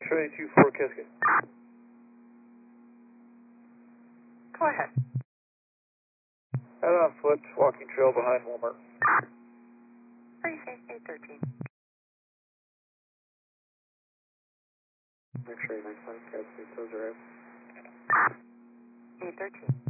72-4 Cascade. Go ahead. Out on foot, walking trail behind Walmart. Pretty safe, 813. X-ray 9-1, Cascade, those are out. 813.